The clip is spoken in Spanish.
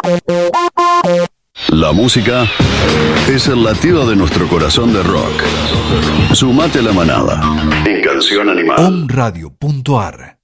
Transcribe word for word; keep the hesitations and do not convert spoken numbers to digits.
La música es el latido de nuestro corazón de rock. Sumate a la manada en Canción Animal. Om Radio punto ar